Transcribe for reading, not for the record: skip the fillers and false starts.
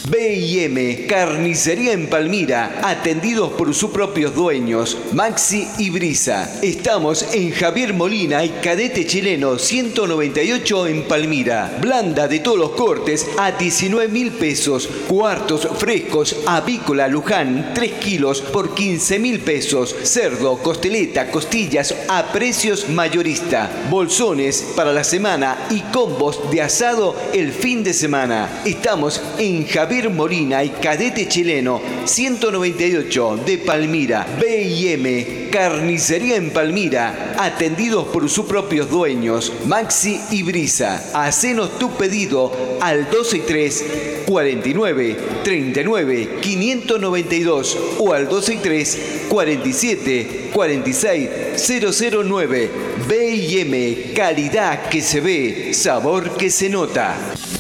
B&M Carnicería en Palmira, atendidos por sus propios dueños, Maxi y Brisa. Estamos en Javier Molina y Cadete Chileno 198 en Palmira. Blanda de todos los cortes a 19.000 pesos. Cuartos frescos avícola Luján 3 kilos por 15.000 pesos. Cerdo, costeleta, costillas a precios mayorista. Bolsones para la semana y combos de asado el fin de semana. Estamos en Javier Molina y Cadete Chileno 198 de Palmira. B&M Carnicería en Palmira, atendidos por sus propios dueños, Maxi y Brisa. Hacenos tu pedido al 123 49 39 592 o al 263 47 46 009. B&M, calidad que se ve, sabor que se nota.